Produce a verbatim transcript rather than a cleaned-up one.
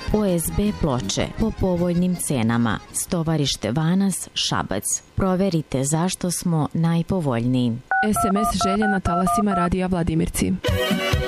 O S B ploče po povoljnim cenama. Stovarište Vanas, Šabac. Proverite zašto smo najpovoljniji. es em es želje na talasima radija Vladimirci.